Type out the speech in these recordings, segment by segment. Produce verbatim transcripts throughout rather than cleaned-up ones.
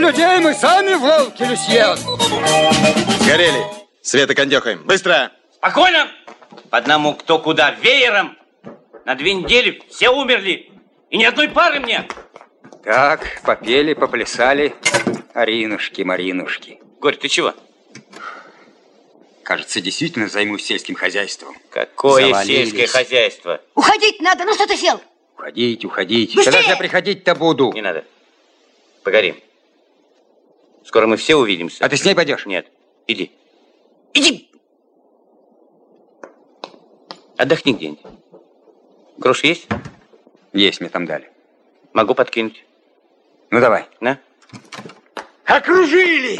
людей мы сами волки, Люсьен. Сгорели. Света кондехаем. Быстро. Спокойно. По одному кто куда. Веером. На две недели все умерли. И ни одной пары мне. Так, попели, поплясали. Аринушки, Маринушки. Горь, ты чего? Кажется, действительно займусь сельским хозяйством. Какое Завалились. сельское хозяйство? Уходить надо, ну что ты сел? Уходить, уходить. Быстрее! Когда же я приходить-то буду? Не надо. Погоди. Скоро мы все увидимся. А ты с ней пойдешь? Нет. Иди. Иди! Отдохни где-нибудь. Груш есть? Есть, мне там дали. Могу подкинуть. Ну, давай. На. Окружили!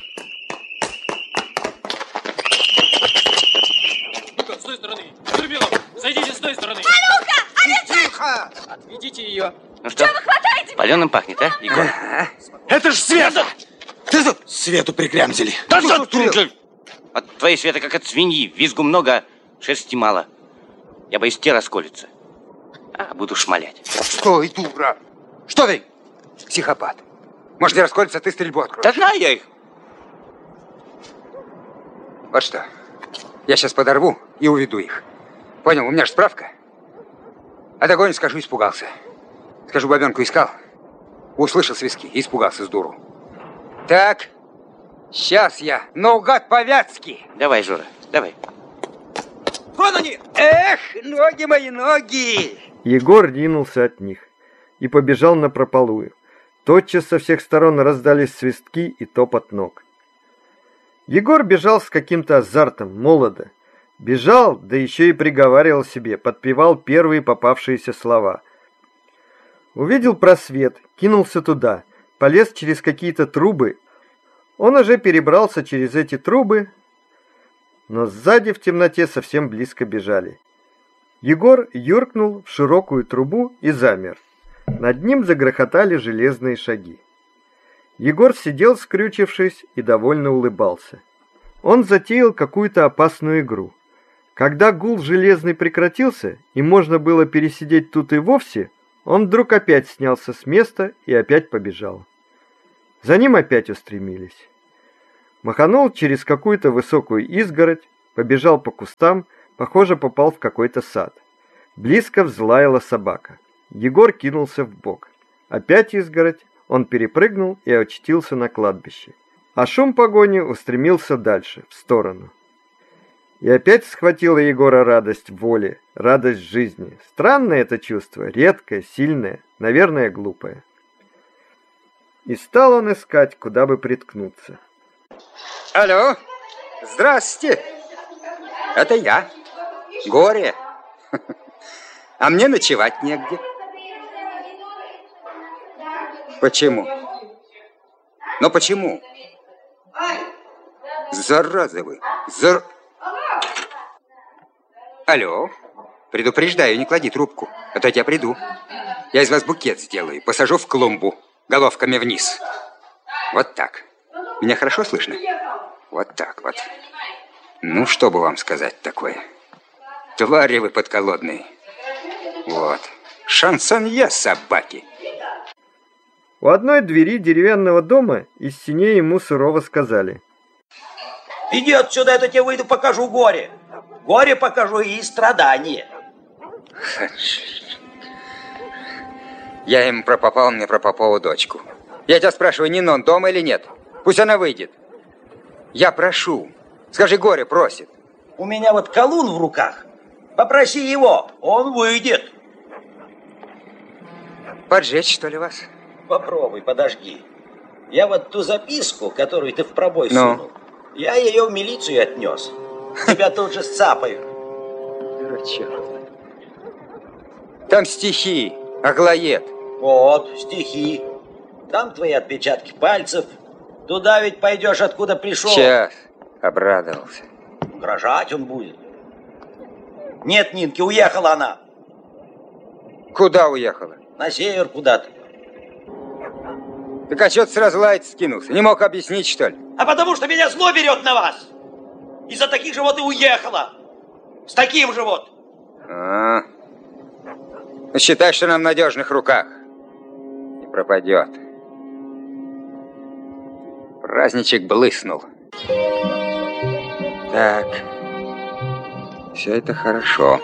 С той стороны. Турбилов, зайдите с той стороны. А ну-ка, Тихо! Отведите ее. Ну что? Что вы хватаете? Паленым пахнет, а, Егор? Это ж Света! Ты тут Свету прикрямзили. Да что ты? От твоей Света как от свиньи. Визгу много, а шерсти мало. Я боюсь, те расколется. А буду шмалять. Стой, дура! Что ты? Психопат. Может, не расколется, ты стрельбу откроешь. Да знаю я их. Вот что. Я сейчас подорву и уведу их. Понял, у меня же справка. А догоню, скажу, испугался. Скажу, бабенку искал. Услышал свистки и испугался с дуру. Так, сейчас я наугад по-вятски. Давай, Жора, давай. Вон они! Эх, ноги мои, ноги! Егор ринулся от них и побежал напропалую. Тотчас со всех сторон раздались свистки и топот ног. Егор бежал с каким-то азартом, молодо. Бежал, да еще и приговаривал себе, подпевал первые попавшиеся слова. Увидел просвет, кинулся туда, полез через какие-то трубы. Он уже перебрался через эти трубы, но сзади в темноте совсем близко бежали. Егор юркнул в широкую трубу и замер. Над ним загрохотали железные шаги. Егор сидел, скрючившись, и довольно улыбался. Он затеял какую-то опасную игру. Когда гул железный прекратился, и можно было пересидеть тут и вовсе, он вдруг опять снялся с места и опять побежал. За ним опять устремились. Маханул через какую-то высокую изгородь, побежал по кустам, похоже, попал в какой-то сад. Близко взлаяла собака. Егор кинулся вбок. Опять изгородь, он перепрыгнул и очутился на кладбище. А шум погони устремился дальше, в сторону. И опять схватила Егора радость воли, радость жизни. Странное это чувство, редкое, сильное, наверное, глупое. И стал он искать, куда бы приткнуться. Алло, здрасте. Это я, Горе. А мне ночевать негде. Почему? Но почему? Зараза вы. Зар... Алло, предупреждаю, не клади трубку, а то я приду. Я из вас букет сделаю, посажу в клумбу, головками вниз. Вот так. Меня хорошо слышно? Вот так вот. Ну, что бы вам сказать такое? Твари вы подколодные. Вот. Шансонье, собаки. У одной двери деревянного дома из синей ему сурово сказали: иди отсюда, я тебе выйду, покажу горе. Горе покажу и страдания. Я им пропопал, мне про Попову дочку. Я тебя спрашиваю, Нина, он дома или нет? Пусть она выйдет. Я прошу. Скажи, Горе просит. У меня вот колун в руках. Попроси его, он выйдет. Поджечь, что ли, вас? Попробуй, подожди. Я вот ту записку, которую ты в пробой ну? сунул, я ее в милицию отнес. Тебя тут же сцапают. Дурачок. Там стихи, Аглоед. Вот, стихи. Там твои отпечатки пальцев. Туда ведь пойдешь, откуда пришел. Сейчас. Обрадовался. Угрожать он будет. Нет, Нинки, уехала она. Куда уехала? На север куда-то. Так а что ты сразу лаять скинулся? Не мог объяснить, что ли? А потому что меня зло берет на вас. Из-за таких же вот и уехала. С таким же вот. А, ну, считай, что она в надежных руках. Не пропадет. праздничек блыснул. Так, все это хорошо.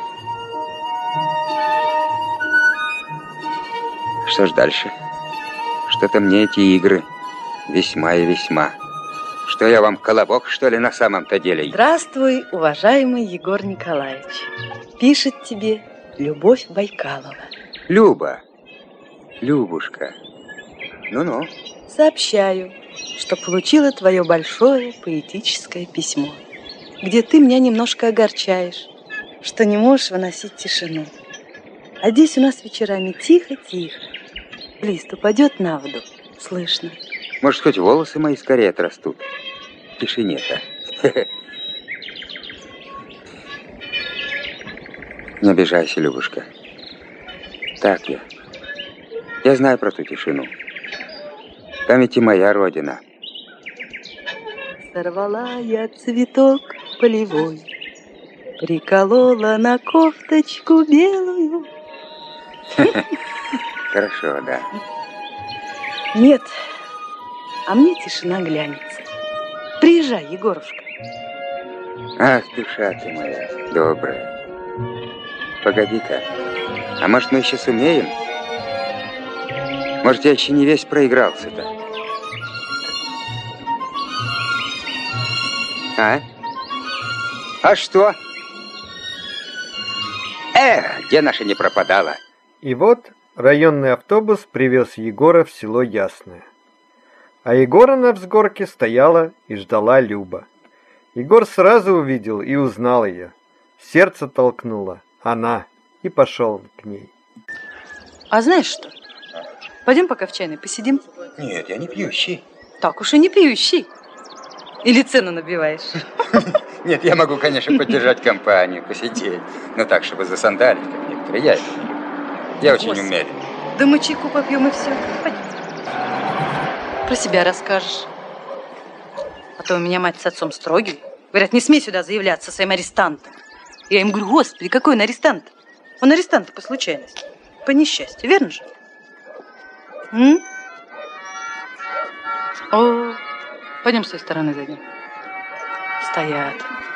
Что ж дальше? Что-то мне эти игры весьма и весьма. Что я вам, колобок, что ли, на самом-то деле? Здравствуй, уважаемый Егор Николаевич. Пишет тебе Любовь Байкалова. Люба, Любушка, ну-ну. Сообщаю, что получила твое большое поэтическое письмо, где ты меня немножко огорчаешь, что не можешь выносить тишину. А здесь у нас вечерами тихо-тихо. Лист упадет на воду, слышно. Может, хоть волосы мои скорее отрастут. В тишине-то. Не обижайся, Любушка. Так я. Я знаю про ту тишину. Там ведь и моя родина. Сорвала я цветок полевой, приколола на кофточку белую. Хорошо, да. Нет, а мне тишина глянется. Приезжай, Егорушка. Ах, душа ты моя, добрая. Погоди-ка, а может, мы еще сумеем? Может, я еще не весь проигрался-то? А? А что? Эх, где наша не пропадала? И вот районный автобус привез Егора в село Ясное. А Егора на взгорке стояла и ждала Люба. Егор сразу увидел и узнал ее. Сердце толкнуло. Она. И пошел к ней. А знаешь что? Пойдем пока в чайной посидим. Нет, я не пьющий. Так уж и не пьющий. Или цену набиваешь? Нет, я могу, конечно, поддержать компанию, посидеть. Но так, чтобы засандалить, как некоторые. Я, я очень умерен. Да мы чайку попьем и все. Пойдем. Про себя расскажешь. А то у меня мать с отцом строгие. Говорят, не смей сюда заявляться своим арестантом. Я им говорю, господи, какой он арестант? Он арестант по случайности, по несчастью, верно же? М? О, пойдем с той стороны зайдем. Стоят.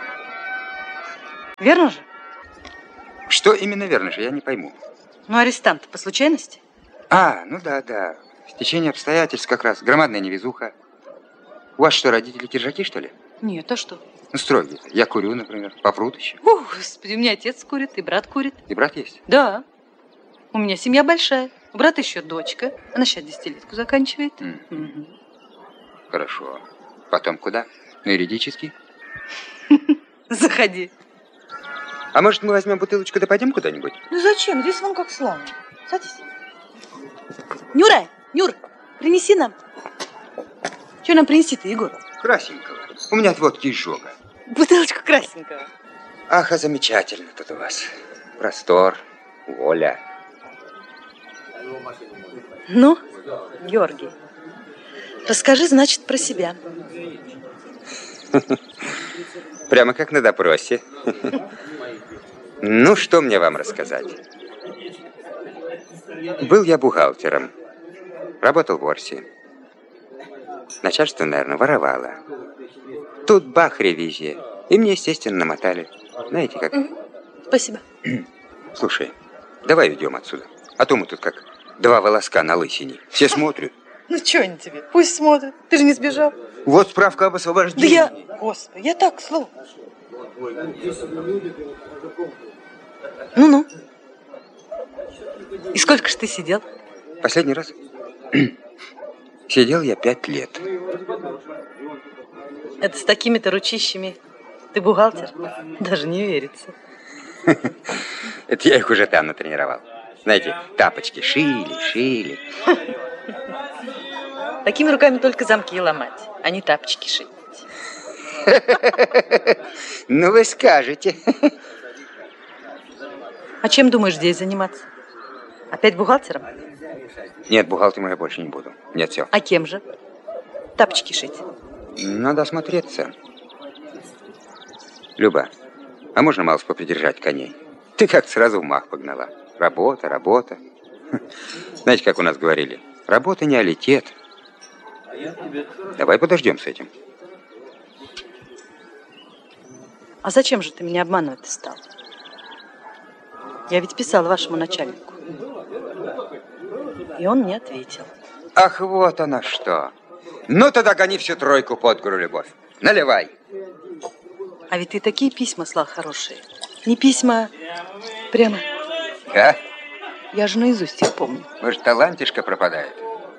Верно же? Что именно верно же, я не пойму. Ну, арестант по случайности? А, ну да, да. Стечение обстоятельств как раз. Громадная невезуха. У вас что, родители киржаки, что ли? Нет, а что? Ну, строгие. Я курю, например. Попрут еще. О, господи, у меня отец курит, и брат курит. И брат есть? Да. У меня семья большая. У брата еще дочка. Она сейчас десятилетку заканчивает. Mm. Угу. Хорошо. Потом куда? На юридический? Заходи. А может, мы возьмем бутылочку да пойдем куда-нибудь? Ну зачем? Здесь вон как славно. Садись. Нюра, Нюр, принеси нам. Что нам принести-то, Егор? Красненького. У меня от водки изжога. Бутылочку красненького. Ах, а замечательно тут у вас. Простор, воля. Ну, Георгий, расскажи, значит, про себя. Прямо как на допросе. Ну, что мне вам рассказать? Был я бухгалтером. Работал в Орсе. Начальство, наверное, воровало. Тут бах, ревизия. И мне, естественно, намотали. Знаете как? Спасибо. Слушай, давай уйдем отсюда. А то мы тут как два волоска на лысине. Все смотрят. Ну, что они тебе? Пусть смотрят. Ты же не сбежал. Вот справка об освобождении. Да я... Господи, я так, слово. Ну-ну. И сколько ж ты сидел? Последний раз сидел я пять лет. Это с такими-то ручищами ты бухгалтер? Даже не верится. Это я их уже там натренировал. Знаете, тапочки шили, шили. Такими руками только замки ломать, а не тапочки шить. Ну, вы скажете. А чем думаешь здесь заниматься? Опять бухгалтером? Нет, бухгалтером я больше не буду. Нет, все. А кем же? Тапочки шить? Надо осмотреться. Люба, а можно малость попридержать коней? Ты как сразу в мах погнала. Работа, работа. Знаете, как у нас говорили? Работа не алитет. Давай подождем с этим. А зачем же ты меня обманывать стал? Я ведь писал вашему начальнику. И он мне ответил. Ах, вот она что. Ну, тогда гони всю тройку под гору, Любовь. Наливай. А ведь ты такие письма слал хорошие. Не письма, прямо. А? Я же наизусть их помню. Может, талантишка пропадает?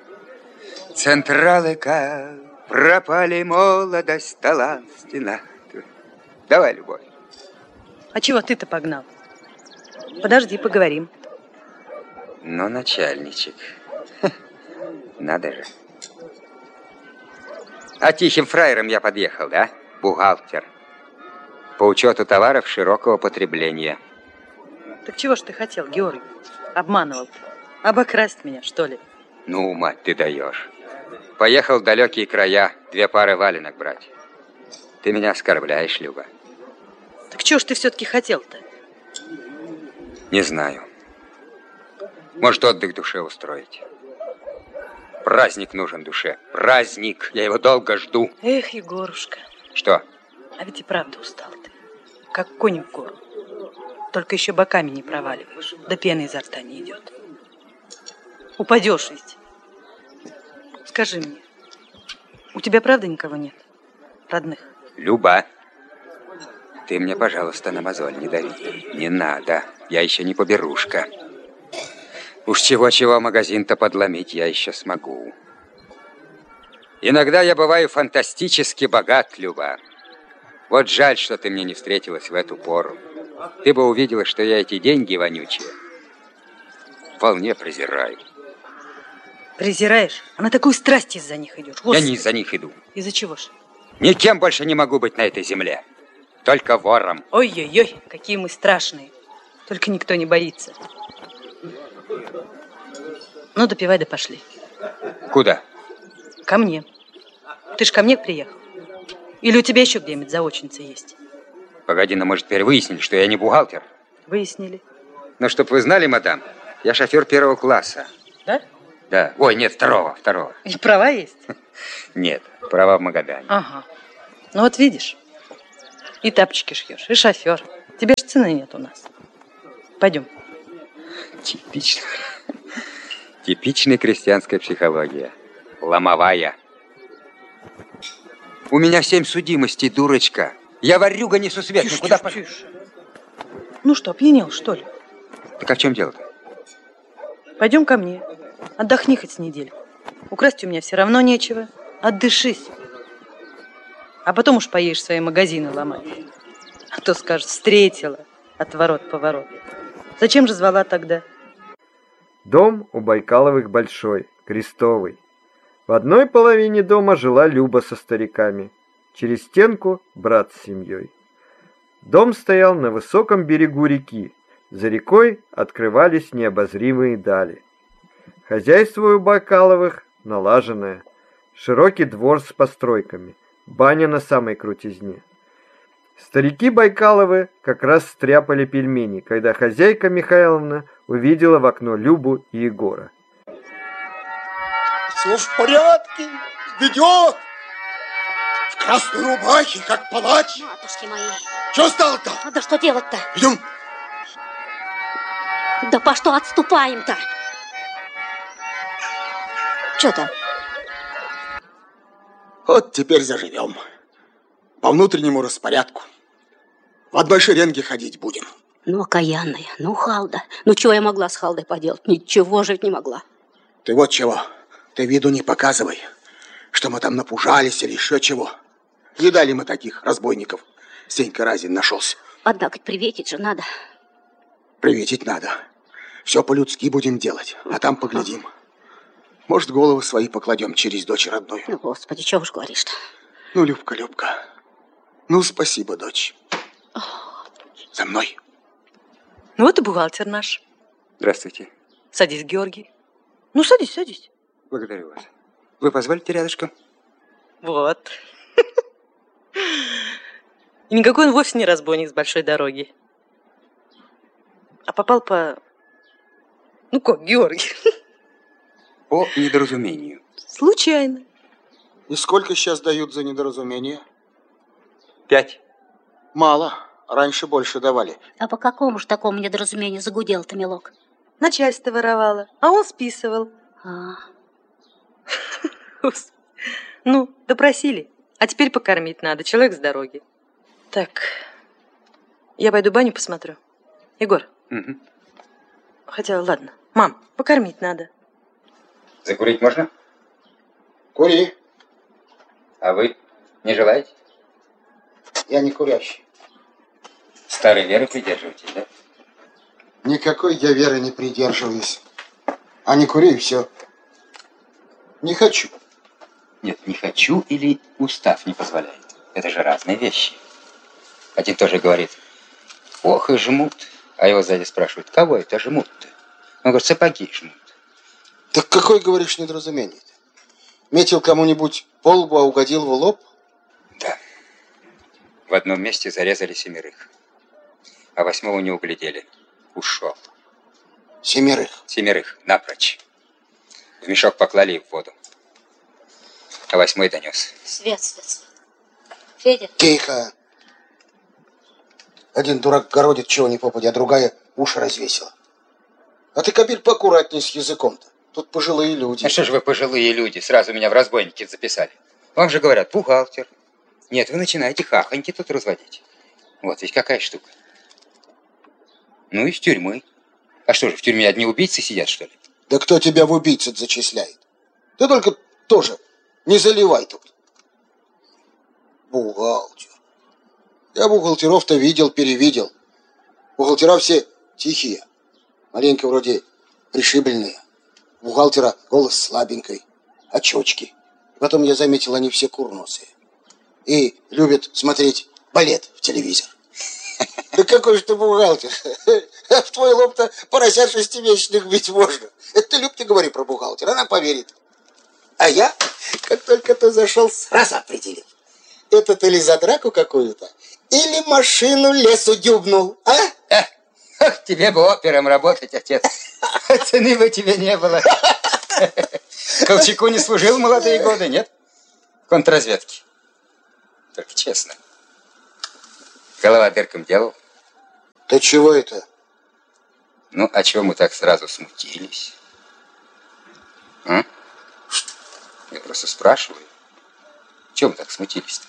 Централыка, пропали молодость, талант, стена. Давай, Любовь. А чего ты-то погнал? Подожди, поговорим. Ну, начальничек. Надо же. А тихим фраером я подъехал, да? Бухгалтер. По учету товаров широкого потребления. Так чего ж ты хотел, Георгий? Обманывал. Обокрасть меня, что ли? Ну, мать, ты даешь. Поехал в далекие края две пары валенок брать. Ты меня оскорбляешь, Люба. Так чего ж ты все-таки хотел-то? Не знаю. Может, отдых душе устроить. Праздник нужен душе. Праздник. Я его долго жду. Эх, Егорушка. Что? А ведь и правда устал ты. Как конь в гору. Только еще боками не проваливаешь. Да пена изо рта не идет. Упадешь ведь. Скажи мне, у тебя правда никого нет? Родных? Люба, ты мне, пожалуйста, на мозоль не дави. Не надо. Я еще не поберушка. Уж чего-чего магазин-то подломить я еще смогу. Иногда я бываю фантастически богат, Люба. Вот жаль, что ты мне не встретилась в эту пору. Ты бы увидела, что я эти деньги вонючие вполне презираю. Презираешь? А на такую страсть из-за них идешь? Господи. Я не из-за них иду. Из-за чего ж? Никем больше не могу быть на этой земле. Только вором. Ой-ой-ой, какие мы страшные. Только никто не боится. Ну, допивай, да пошли. Куда? Ко мне. Ты ж ко мне приехал. Или у тебя еще где-нибудь заочница есть? Погоди, ну мы же теперь выяснили, что я не бухгалтер. Выяснили. Но чтоб вы знали, мадам, я шофер первого класса. Да? Да. Ой, нет, второго, второго. И права есть? Нет, права в Магадане. Ага. Ну вот видишь, и тапочки шьешь, и шофер. Тебе ж цены нет у нас. Пойдем. Типично. Типичная крестьянская психология. Ломовая. У меня семь судимостей, дурочка. Я ворюга несусветный. Тише, Куда тише, тише. Ну что, опьянел, что ли? Так а в чем дело-то? Пойдем ко мне. Отдохни хоть с недельку. Украсть у меня все равно нечего. Отдышись. А потом уж поедешь свои магазины ломать. А то скажешь, встретила отворот-поворот. Зачем же звала тогда? Дом у Байкаловых большой, крестовый. В одной половине дома жила Люба со стариками. Через стенку брат с семьей. Дом стоял на высоком берегу реки. За рекой открывались необозримые дали. Хозяйство у Байкаловых налаженное. Широкий двор с постройками. Баня на самой крутизне. Старики Байкаловы как раз стряпали пельмени, когда хозяйка Михайловна увидела в окно Любу и Егора. Все в порядке, ведет. В красной рубахе, как палач. Матушки мои. Что стало-то? А да что делать-то? Идем. Да по что отступаем-то? Что там? Вот теперь заживем. По внутреннему распорядку. В одной шеренге ходить будем. Ну, окаянная, ну, Халда. Ну, чего я могла с Халдой поделать? Ничего жить не могла. Ты вот чего. Ты виду не показывай, что мы там напужались или еще чего. Видали мы таких разбойников. Сенька Разин нашелся. Однако приветить же надо. Приветить надо. Все по-людски будем делать, а там поглядим. Может, головы свои покладем через дочь родную. Ну, Господи, чего уж говоришь-то? Ну, Любка, Любка. Ну, спасибо, дочь. За мной. Ну, вот и бухгалтер наш. Здравствуйте. Садись, Георгий. Ну, садись, садись. Благодарю вас. Вы позволите рядышком? Вот. И никакой он вовсе не разбойник с большой дороги. А попал по... Ну как, Георгий? По недоразумению. Случайно. И сколько сейчас дают за недоразумение? Пять. Мало. Раньше больше давали. А по какому ж такому недоразумению загудел-то, милок? Начальство воровало, а он списывал. А. Ну, допросили. А теперь покормить надо. Человек с дороги. Так, я пойду баню посмотрю. Егор. Угу. Хотя, ладно. Мам, покормить надо. Закурить можно? Кури. А вы не желаете? Я не курящий. Старой веры придерживаетесь, да? Никакой я веры не придерживаюсь. А не кури, и все. Не хочу. Нет, не хочу или устав не позволяет. Это же разные вещи. Один тоже говорит, ох и жмут. А его сзади спрашивают, кого это жмут-то? Он говорит, сапоги жмут. Так какое, говоришь, недоразумение-то? Метил кому-нибудь по лбу, а угодил в лоб? Да. В одном месте зарезали семерых. А восьмого не углядели. Ушел. Семерых? Семерых, напрочь. В мешок поклали и в воду. А восьмой донес. Свет, свет, свет. Федя. Тихо. Один дурак городит чего ни попадя, а другая уши развесила. А ты, Кабель, поаккуратней с языком-то. Тут пожилые люди. А что же вы пожилые люди? Сразу меня в разбойники записали. Вам же говорят, бухгалтер. Нет, вы начинаете хахоньки тут разводить. Вот ведь какая штука. Ну, из тюрьмы. А что же, в тюрьме одни убийцы сидят, что ли? Да кто тебя в убийцы зачисляет? Ты только тоже не заливай тут. Бухгалтер. Я бухгалтеров-то видел, перевидел. Бухгалтера все тихие. Маленько вроде пришибленные. У бухгалтера голос слабенький, очечки. Потом я заметил, они все курносые. И любят смотреть балет в телевизор. Да какой же ты бухгалтер? В твой лоб-то поросят шестимесячных бить можно. Это ты, Люб, ты говори про бухгалтера, она поверит. А я, как только ты зашел, сразу определил. Это ты ли за драку какую-то? Или машину лесу дюбнул, а? Ах, тебе бы опером работать, отец. Цены бы тебе не было. Колчаку не служил в молодые годы, нет? В контрразведке. Только честно. Голова дырком делал. Ты чего это? Ну, а чего мы так сразу смутились? А? Я просто спрашиваю. Чего мы так смутились-то?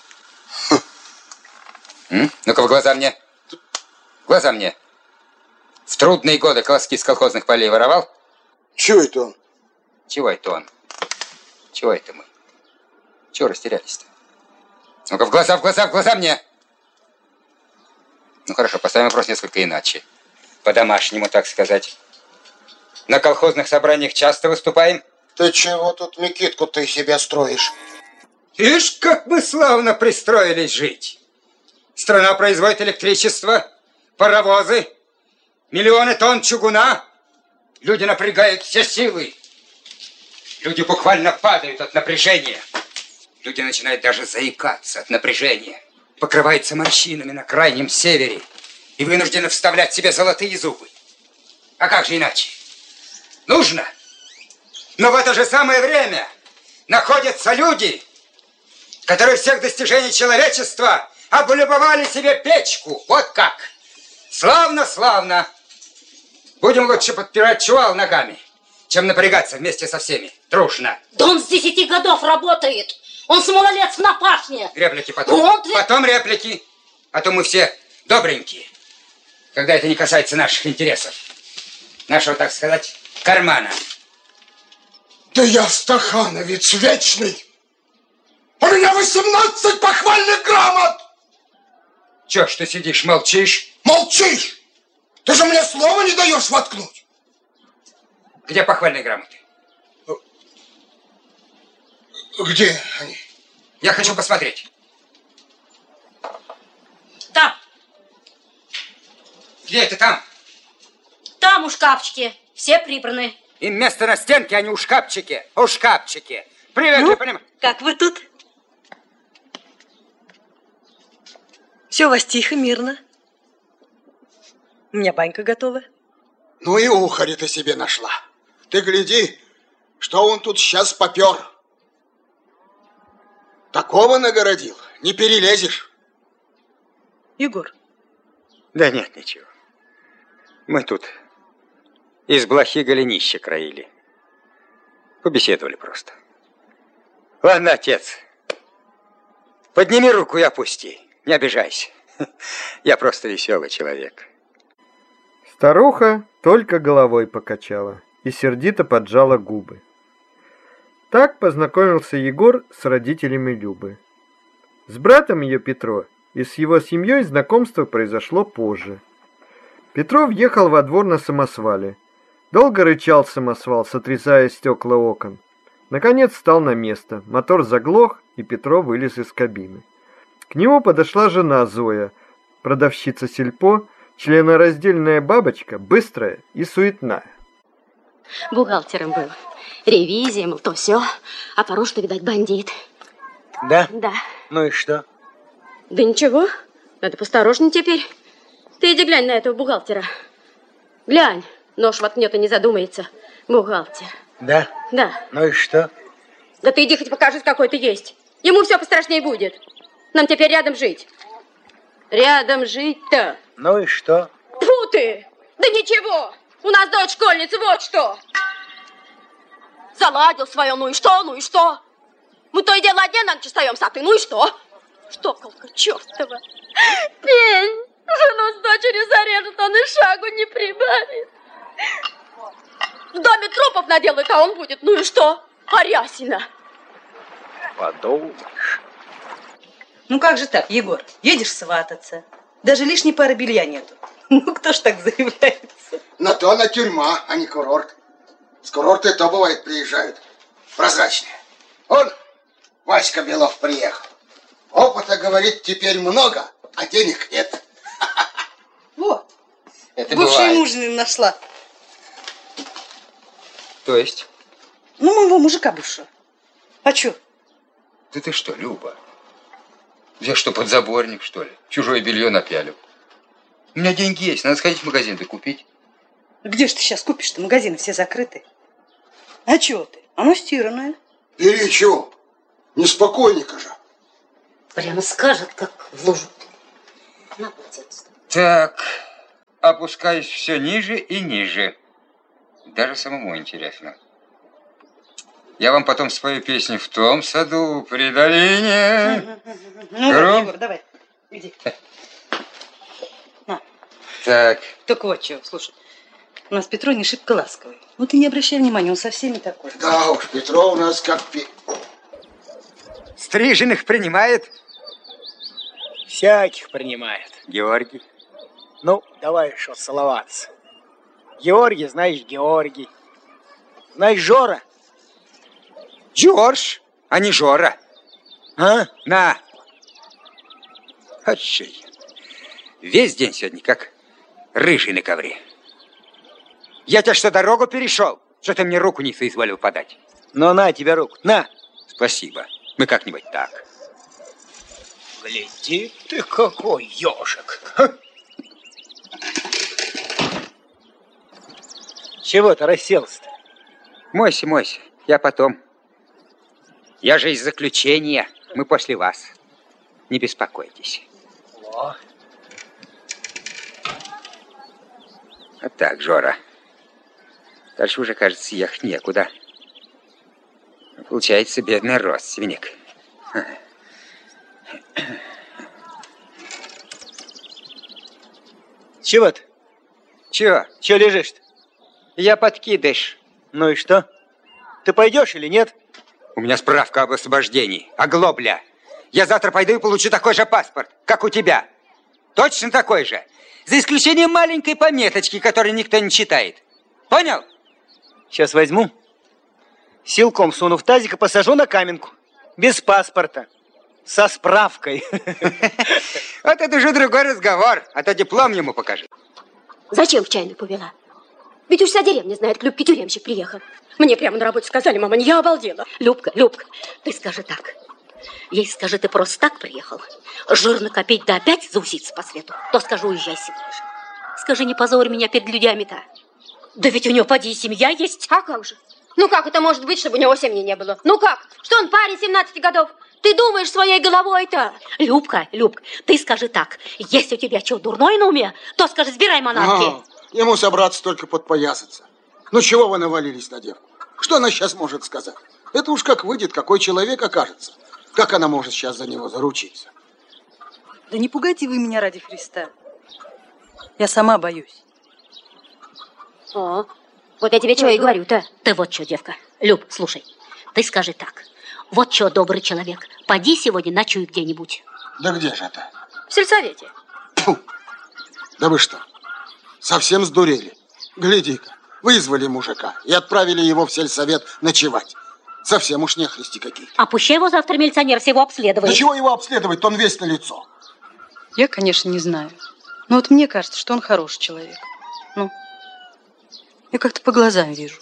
Ну-ка, в глаза мне. В глаза мне. В трудные годы колоски с колхозных полей воровал? Чего это он? Чего это он? Чего это мы? Чего растерялись-то? Ну-ка, в глаза, в глаза, в глаза мне! Ну, хорошо, поставим вопрос несколько иначе. По-домашнему, так сказать. На колхозных собраниях часто выступаем? Ты чего тут, Микитку, ты себя строишь? Ишь, как мы славно пристроились жить. Страна производит электричество, паровозы, миллионы тонн чугуна. Люди напрягают все силы. Люди буквально падают от напряжения. Люди начинают даже заикаться от напряжения. Покрываются морщинами на крайнем севере и вынуждены вставлять себе золотые зубы. А как же иначе? Нужно. Но в это же самое время находятся люди, которые всех достижений человечества облюбовали себе печку. Вот как. Славно, славно. Будем лучше подпирать чувал ногами, чем напрягаться вместе со всеми. Дружно. Да он с десяти годов работает. Он с малолетств на пашне. Реплики потом. Вот. Потом реплики. А то мы все добренькие. Когда это не касается наших интересов. Нашего, так сказать, кармана. Да я стахановец вечный. У меня восемнадцать похвальных грамот. Чё ж ты сидишь, молчишь? Молчишь? Ты же мне слова не даешь воткнуть. Где похвальные грамоты? Где они? Я хочу посмотреть. Там. Где это там? Там у шкафчики. Все прибраны. Им место на стенке, а не у шкафчике. У шкафчике. Привет, ну, я понимаю. Как вы тут? Все у вас тихо, мирно. У меня банька готова. Ну и ухарь ты себе нашла. Ты гляди, что он тут сейчас попер. Такого нагородил, не перелезешь. Егор. Да нет, ничего. Мы тут из блохи голенище краили. Побеседовали просто. Ладно, отец, подними руку и опусти. Не обижайся. Я просто веселый человек. Старуха только головой покачала и сердито поджала губы. Так познакомился Егор с родителями Любы. С братом ее Петро и с его семьей знакомство произошло позже. Петро въехал во двор на самосвале. Долго рычал самосвал, сотрясая стекла окон. Наконец встал на место, мотор заглох, и Петро вылез из кабины. К нему подошла жена Зоя, продавщица сельпо, членораздельная бабочка, быстрая и суетная. Бухгалтером был. Ревизия, мол, то все. А по-русски, видать, бандит. Да? Да. Ну и что? Да ничего. Надо поосторожнее теперь. Ты иди глянь на этого бухгалтера. Глянь. Нож воткнет и не задумается. Бухгалтер. Да? Да. Ну и что? Да ты иди хоть покажись, какой ты есть. Ему все пострашнее будет. Нам теперь рядом жить. Рядом жить-то. Ну и что? Тьфу ты! Да ничего! У нас дочь школьница, вот что! Заладил свое, ну и что, ну и что? Мы то и дело одни на ночь остаемся, а ты, ну и что? Штоколка чертова! Пень! Жену с дочерью зарежет, он и шагу не прибавит. В доме трупов наделает, а он будет, ну и что? Арясина! Подумаешь. Ну как же так, Егор? Едешь свататься. Даже лишней пары белья нету. Ну кто ж так заявляется? На то она тюрьма, а не курорт. С курорта и то, бывает, приезжают. Прозрачные. Он, Васька Белов, приехал. Опыта, говорит, теперь много, а денег нет. Вот. Это бывшая бывает. мужнина нашла. То есть? Ну, моего мужика бывшего. А чё? Да ты что, Люба? Я что, подзаборник, что ли? Чужое белье напялю. У меня деньги есть, надо сходить в магазин да купить. Где ж ты сейчас купишь-то? Магазины все закрыты. А чё ты? Оно стиранное. Бери чего? Неспокойненько же. Прямо скажет, как в лужу. На, полотенце. Так, опускаюсь все ниже и ниже. Даже самому интересно. Я вам потом спою песню «В том саду при долине». Ну, ладно, Егор, давай, иди. На. Так. Только вот чего, слушай. У нас Петро не шибко ласковый. Ну ты не обращай внимания, он совсем не такой. Да уж, Петро у нас как пи... Стриженных принимает? Всяких принимает. Георгий. Ну, давай что целоваться. Георгий, знаешь, Георгий. Знаешь, Жора? Джордж, а не Жора. А? На. Отшей. Весь день сегодня как рыжий на ковре. Я тебе что, дорогу перешел? Что ты мне руку не соизволил подать? Ну, на тебе руку, на. Спасибо. Мы как-нибудь так. Гляди ты какой ежик. Чего ты расселся-то? Мойся, мойся. Я потом. Я же из заключения. Мы после вас. Не беспокойтесь. О. А так, Жора. Дальше уже, кажется, ехать некуда. Получается, бедный родственник. Чего ты? Чего? Чего лежишь-то? Я подкидыш. Ну и что? Ты пойдешь или нет? У меня справка об освобождении. Оглобля. Я завтра пойду и получу такой же паспорт, как у тебя. Точно такой же. За исключением маленькой пометочки, которую никто не читает. Понял? Сейчас возьму. Силком суну в тазик и посажу на каменку. Без паспорта. Со справкой. Вот это уже другой разговор. А то диплом ему покажи. Зачем в чайную повела? Ведь уж вся деревня знает, к Любке тюремщик приехал. Мне прямо на работе сказали, мама, я обалдела. Любка, Любка, ты скажи так. Ей скажи, ты просто так приехал. Жирно копить, да опять зауситься по свету. То скажу, уезжай сегодня же. Скажи, не позорь меня перед людьми-то. Да ведь у него, поди, и семья есть. А как же? Ну как это может быть, чтобы у него семьи не было? Ну как? Что он парень семнадцати годов? ты думаешь своей головой-то? Любка, Любка, ты скажи так. Если у тебя что, дурное на уме, то скажи, сбирай манатки. А, ему собраться только подпоясаться. Ну чего вы навалились на девку? Что она сейчас может сказать? Это уж как выйдет, какой человек окажется. Как она может сейчас за него заручиться? Да не пугайте вы меня ради Христа. Я сама боюсь. О, вот я тебе что и говорю-то. Ты вот что, девка. Люб, слушай, ты скажи так. Вот что, добрый человек, поди сегодня ночуй где-нибудь. Да где же это? В сельсовете. Фу. Да вы что, совсем сдурели? Гляди-ка, вызвали мужика и отправили его в сельсовет ночевать. Совсем уж нехристи какие. А пущай его завтра милиционер всего обследует. Да чего его обследовать, он весь на лицо. Я, конечно, не знаю. Но вот мне кажется, что он хороший человек. Ну, я как-то по глазам вижу.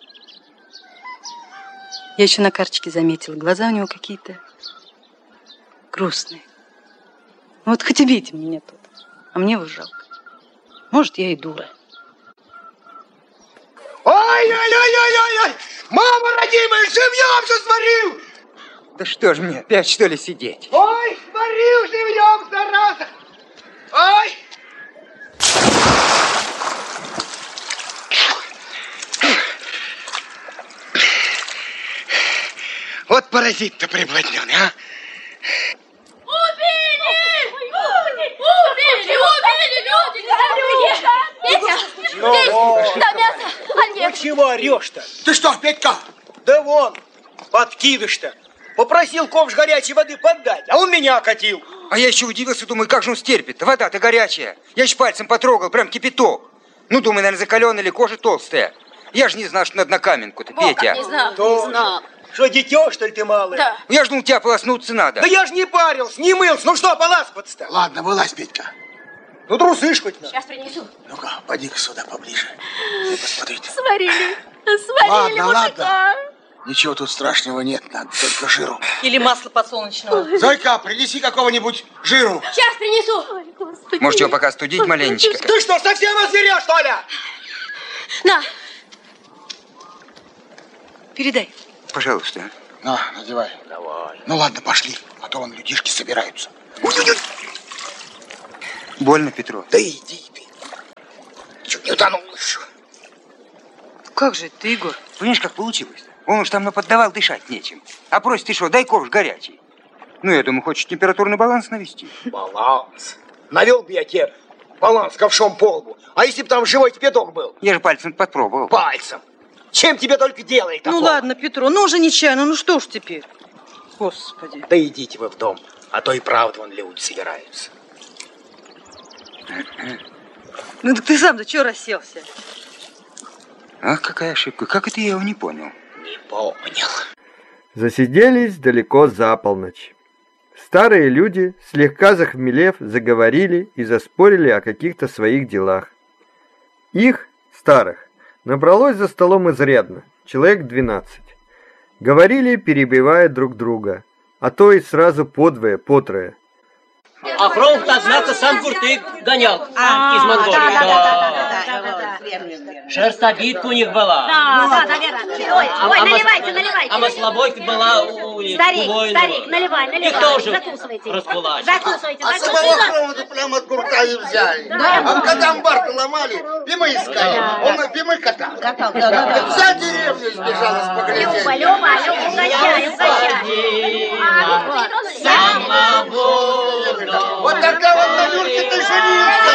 Я еще на карточке заметила, глаза у него какие-то грустные. Ну вот хоть убейте меня тут, а мне его жалко. Может, я и дура. Ой-ой-ой-ой-ой! Мама родимая, живьем все сварил! Да что ж мне, опять что ли сидеть? Ой, сварил живьем, зараза! Ой! Вот паразит-то приблотненный, а? Убили! Убили! Убили! Люди! Петя! Здесь! Там мясо! Олег! Ну чего орешь-то? Ты что, Петька? Да вон, подкидыш-то. Попросил ковш горячей воды поддать, а он меня окатил. А я еще удивился, думаю, как же он стерпит? Вода-то горячая. Я еще пальцем потрогал, прям кипяток. Ну, думаю, наверное, закаленная или кожа толстая. Я же не знал, что надо на каменку-то, Петя. Не знал, Тоже. не знал. Что, дитё, что ли, ты малый? Да. Я ж думал, тебя полоснуться надо. Да я ж не парился, не мылся. Ну что, поласкаться-то? Ладно, вылазь, Петька. Ну, трусы ж хоть. Сейчас принесу. Ну-ка, поди-ка сюда поближе. Ты посмотрите. Сварили. Сварили Ладно, мужика. ладно. Ничего тут страшного нет, надо только жиру. Или масло подсолнечного. Зойка, принеси какого-нибудь жиру. Сейчас принесу. Может, его пока студить маленечко? Ты что, совсем озверел, что ли? На. Передай. Пожалуйста. На, надевай. Давай. Ну ладно, пошли, а то вон людишки собираются. Ой-ой-ой. Больно, Петро? Да иди ты. Чуть не утонул еще. Как же ты, Егор? Понимаешь, как получилось-то? Он уж там наподдавал, дышать нечем. А просит, ты что, дай ковш горячий. Ну, я думаю, хочешь температурный баланс навести. Баланс. Навел бы я тебе баланс ковшом по лбу. А если бы там живой кипяток был? Я же пальцем попробовал. Пальцем. Чем тебе только делает Ну такого? ладно, Петро, ну уже нечаянно, ну что ж теперь? Господи. Да идите вы в дом, а то и правда вон люди собираются. Ну так ты сам-то чего расселся? Ах, какая ошибка. Как это я его не понял? Не понял. Засиделись далеко за полночь. Старые люди, слегка захмелев, заговорили и заспорили о каких-то своих делах. Их, старых, набралось за столом изрядно, человек двенадцать. Говорили, перебивая друг друга, а то и сразу подвое, потрое. А фронт, однако, сам Куртык гонял а, из Монголии. Да, да, да, да, да, да, да. Шерстобитка у них была. Да, да, наверное. Ой, а, ой, а наливайте, наливайте. А маслобойка была у них. Старик, старик, наливай, наливай. Их тоже закусывайте. раскулачили. Закусывайте, А закусывайте. самого хрона-то прямо от гурта и взяли. Да. А когда амбар ломали, пимы искали. Он пимы катал. Катал, да, да, да. Вся деревня сбежала с поглядеть. Люба, Люба, Люба, угощай, угощай. Вот тогда вот на Люрке ты женился.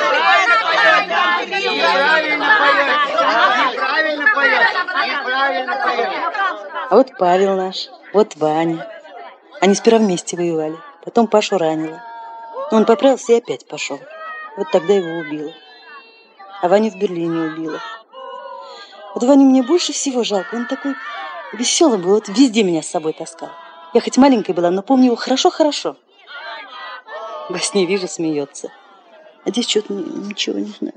Неправильно поешь. Неправильно поешь. А вот Павел наш, вот Ваня. Они сперва вместе воевали, потом Пашу ранило. Но он поправился и опять пошел. Вот тогда его убило. А Ваню в Берлине убило. Вот Ваню мне больше всего жалко. Он такой веселый был, вот везде меня с собой таскал. Я хоть маленькая была, но помню его хорошо-хорошо. Во сне вижу, смеется. А здесь что-то ничего не знаю.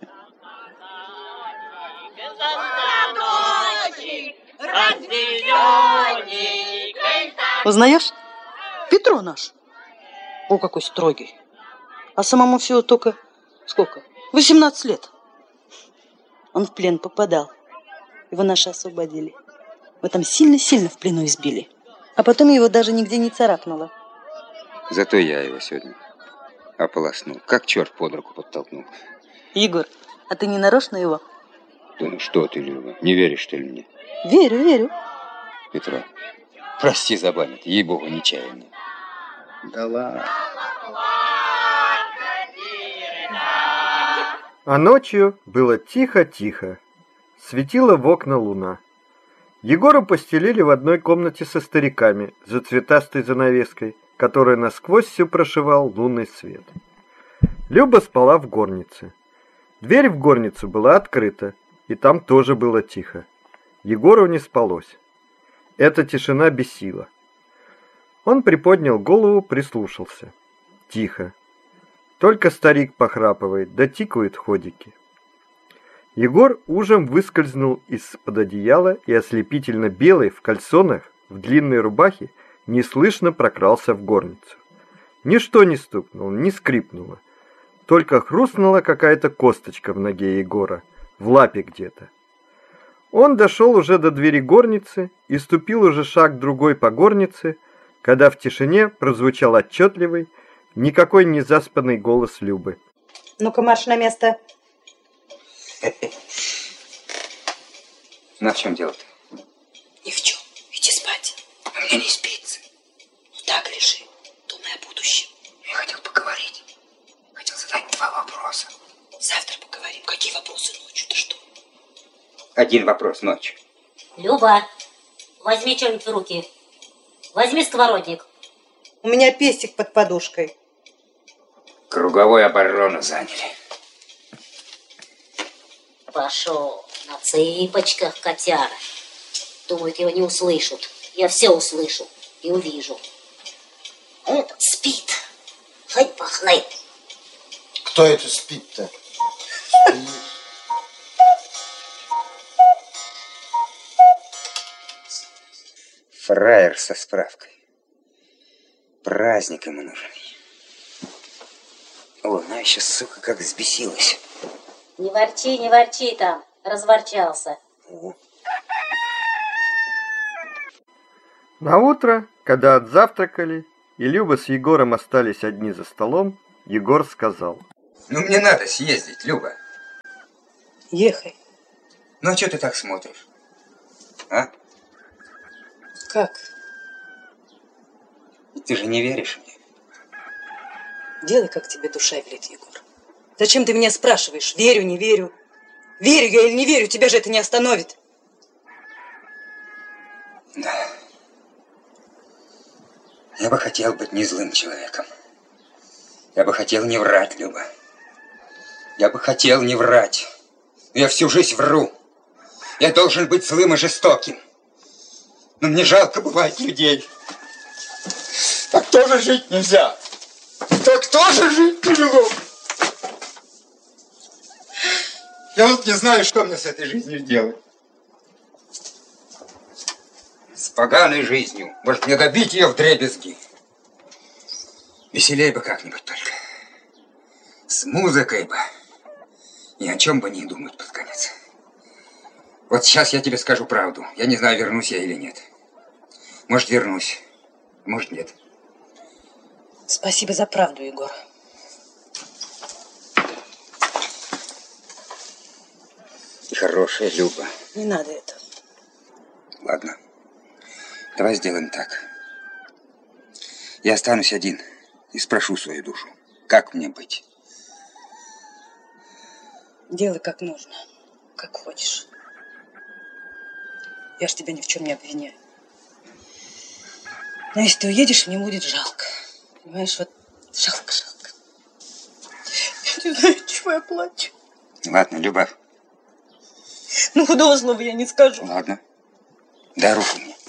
Узнаешь? Петро наш. О, какой строгий. А самому всего только сколько? восемнадцать лет. Он в плен попадал. Его наши освободили. Его там сильно-сильно в плену избили. А потом его даже нигде не царапнуло. Зато я его сегодня ополоснул. Как черт под руку подтолкнул. Егор, а ты не нарочно его? Да ну что ты, Люба, не веришь, что ли, мне? Верю, верю. Петра, прости, забанят, ей-богу, нечаянно. Да ладно. А ночью было тихо-тихо. Светила в окна луна. Егора постелили в одной комнате со стариками за цветастой занавеской, которая насквозь всю прошивал лунный свет. Люба спала в горнице. Дверь в горницу была открыта, и там тоже было тихо. Егору не спалось. Эта тишина бесила. Он приподнял голову, прислушался. Тихо. Только старик похрапывает, да тикают ходики. Егор ужем выскользнул из-под одеяла и ослепительно белый в кальсонах, в длинной рубахе, неслышно прокрался в горницу. Ничто не стукнуло, не скрипнуло. Только хрустнула какая-то косточка в ноге Егора, в лапе где-то. Он дошел уже до двери горницы и ступил уже шаг другой по горнице, когда в тишине прозвучал отчетливый, никакой не заспанный голос Любы. Ну-ка, марш на место. Ну, а в чем дело-то? Ни в чем. Иди спать. А мне не спится. Ну так лежи, думай о будущем. Я хотел поговорить. Хотел задать два вопроса. Завтра поговорим. Какие вопросы ночью? Ты что? Один вопрос ночью. Люба, возьми что-нибудь в руки. Возьми сковородник. У меня пестик под подушкой. Круговую оборону заняли. Пошел на цыпочках, котяра. Думают, его не услышат. Я все услышу и увижу. Этот спит. Хоть пахнет. Кто это спит-то? Фраер со справкой. Праздник ему нужен. О, она еще, сука, как взбесилась. Не ворчи, не ворчи там. Разворчался. Наутро, когда отзавтракали, и Люба с Егором остались одни за столом, Егор сказал. Ну, мне надо съездить, Люба. Ехай. Ну, а что ты так смотришь? А? Как? Ты же не веришь мне. Делай, как тебе душа велит, Егор. Зачем ты меня спрашиваешь? Верю, не верю. Верю я или не верю, тебя же это не остановит. Да. Я бы хотел быть не злым человеком. Я бы хотел не врать, Люба. Я бы хотел не врать. Но я всю жизнь вру. Я должен быть злым и жестоким. Но мне жалко бывает людей. Так тоже жить нельзя. Так тоже жить тяжело. Я вот не знаю, что мне с этой жизнью делать. С поганой жизнью. Может, мне добить ее вдребезги. Веселей бы как-нибудь только. С музыкой бы. Ни о чем бы не думать под конец. Вот сейчас я тебе скажу правду. Я не знаю, вернусь я или нет. Может, вернусь. Может, нет. Спасибо за правду, Егор. Ты хорошая, Люба. Не надо этого. Ладно. Давай сделаем так. Я останусь один и спрошу свою душу. Как мне быть? Делай как нужно. Как хочешь. Я ж тебя ни в чем не обвиняю. Но если ты уедешь, мне будет жалко. Понимаешь, вот жалко-жалко. Я не знаю, чего я плачу. Ладно, Люба. Ну, худого слова я не скажу. Ладно. Дай руку мне.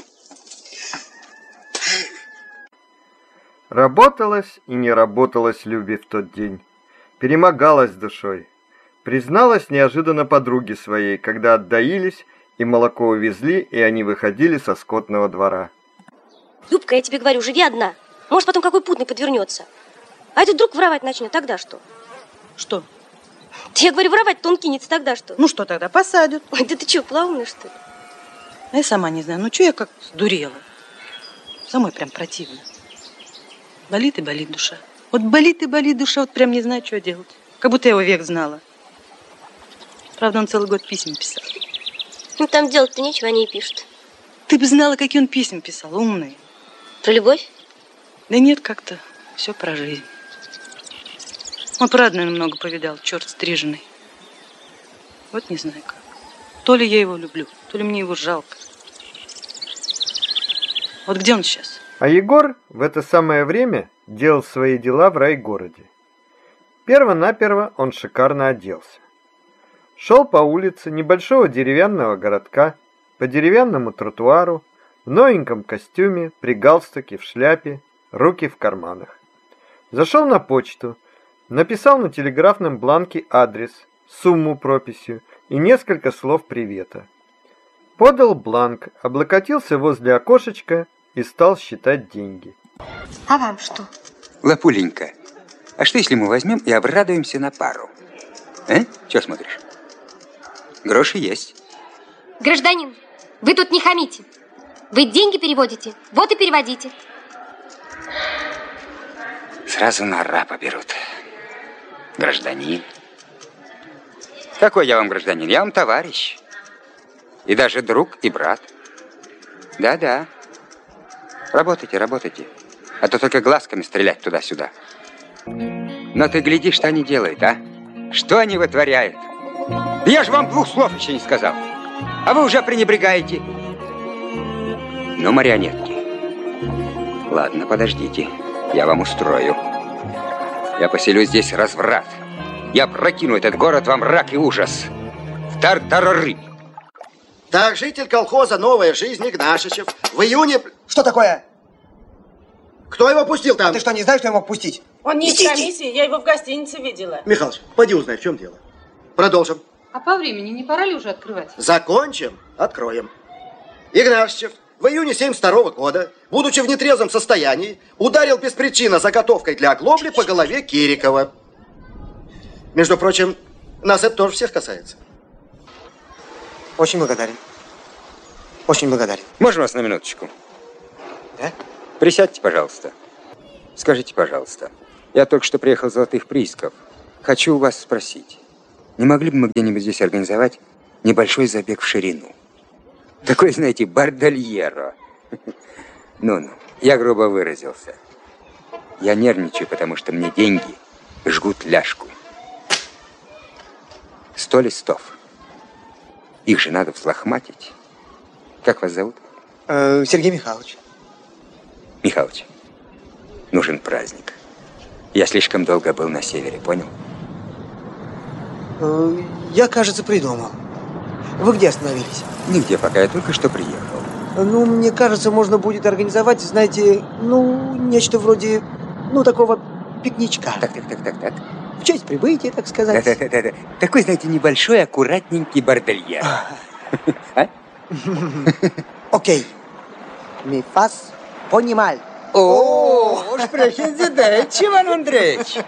Работалось и не работалось Любе в тот день. Перемогалась душой. Призналась неожиданно подруге своей, когда отдаились, и молоко увезли, и они выходили со скотного двора. Любка, я тебе говорю, живи одна. Может, потом какой путный подвернется. А этот вдруг воровать начнет, тогда что? Что? Я говорю, воровать-то он кинется, тогда что? Ну что тогда, посадят. Ой, да ты что, плавный, что ли? А я сама не знаю, ну что я как сдурела. Самой прям противно. Болит и болит душа. Вот болит и болит душа, вот прям не знаю, что делать. Как будто я его век знала. Правда, он целый год писем писал. Ну, там делать-то нечего, они и пишут. Ты бы знала, какие он писем писал, умные. Про любовь? Да нет, как-то все про жизнь. Он, правда, наверное, много повидал, черт стриженный. Вот не знаю как. То ли я его люблю, то ли мне его жалко. Вот где он сейчас? А Егор в это самое время делал свои дела в райгороде. Перво-наперво он шикарно оделся. Шел по улице небольшого деревянного городка, по деревянному тротуару, в новеньком костюме, при галстуке, в шляпе, руки в карманах. Зашел на почту, написал на телеграфном бланке адрес, сумму прописью и несколько слов привета. Подал бланк, облокотился возле окошечка и стал считать деньги. А вам что? Лапуленька, а что если мы возьмем и обрадуемся на пару? А? Чего смотришь? Гроши есть. Гражданин, вы тут не хамите. Вы деньги переводите, вот и переводите. Сразу на рапа берут. Гражданин. Какой я вам гражданин? Я вам товарищ. И даже друг и брат. Да-да. Работайте, работайте. А то только глазками стрелять туда-сюда. Но ты гляди, что они делают, а? Что они вытворяют? Я же вам двух слов еще не сказал. А вы уже пренебрегаете. Ну, марионетки. Ладно, подождите. Я вам устрою. Я поселю здесь разврат. Я прокину этот город во мрак и ужас. В тартарары. Так, житель колхоза «Новая жизнь» Игнашичев в июне... Что такое? Кто его пустил там? А ты что, не знаешь, кто его пустить? Он не из комиссии, я его в гостинице видела. Михалыч, поди узнай, в чем дело. Продолжим. А по времени не пора ли уже открывать? Закончим, откроем. Игнашичев в июне семьдесят второго года, будучи в нетрезвом состоянии, ударил без причины заготовкой для оглобли по голове Кирикова. Между прочим, нас это тоже всех касается. Очень благодарен. Очень благодарен. Можно вас на минуточку? Да? Присядьте, пожалуйста. Скажите, пожалуйста, я только что приехал с Золотых приисков. Хочу у вас спросить, не могли бы мы где-нибудь здесь организовать небольшой забег в ширину? Такой, знаете, бордельеро. Ну-ну, я грубо выразился. Я нервничаю, потому что мне деньги жгут ляжку. Сто листов. Их же надо взлохматить. Как вас зовут? Э, Сергей Михайлович. Михайлович, нужен праздник. Я слишком долго был на севере, понял? Э, я, кажется, придумал. Вы где остановились? Нигде пока, я только что приехал. Ну, мне кажется, можно будет организовать, знаете, ну, нечто вроде, ну, такого пикничка. Так, так, так, так, так. В честь прибытия, так сказать. Да, да, да, да. Такой, знаете, небольшой, аккуратненький бордельер. Окей. Mi faz понимал. О, шпрехензидеть, Иван Андреевич.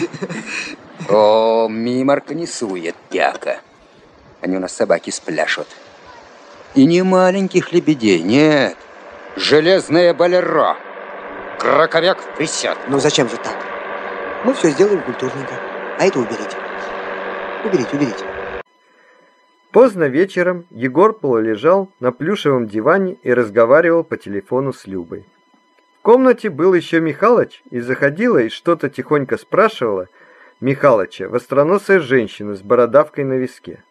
О, миморка не сует, тяка. Они у нас собаки спляшут. И не маленьких лебедей, нет. Железное болеро. Краковяк в присяд. Ну зачем же так? Мы все сделаем культурненько. А это уберите. Уберите, уберите. Поздно вечером Егор полулежал на плюшевом диване и разговаривал по телефону с Любой. В комнате был еще Михалыч, и заходила и что-то тихонько спрашивала Михалыча, востроносая женщина с бородавкой на виске.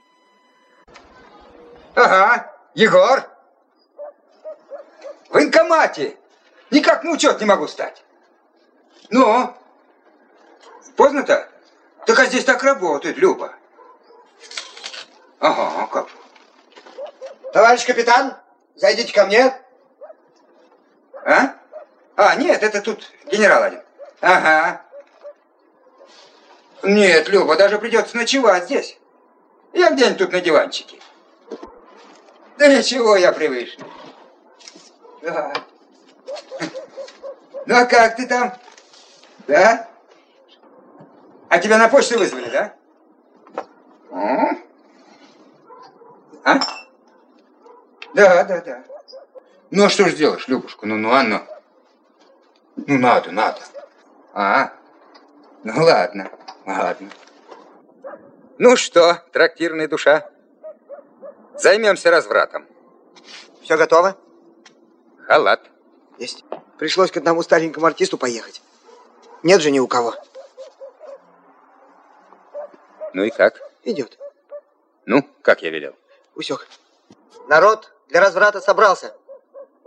Ага, Егор. В военкомате. Никак на учет не могу стать. Ну? Поздно-то? Так а здесь так работает, Люба. Ага, как? Товарищ капитан, зайдите ко мне. А? А, нет, это тут генерал один. Ага. Нет, Люба, даже придется ночевать здесь. Я где-нибудь тут на диванчике. Да ничего, я привычный. Да. Ну, а как ты там? Да? А тебя на почту вызвали, да? А? Да, да, да. Ну, а что ж делаешь, Любушка? Ну, ну, а ну. Ну, надо, надо. А, ну ладно, ладно. Ну что, трактирная душа, займемся развратом. Все готово? Халат. Есть. Пришлось к одному старенькому артисту поехать. Нет же ни у кого. Ну и как? Идет. Ну, как я велел? Усек. Народ для разврата собрался.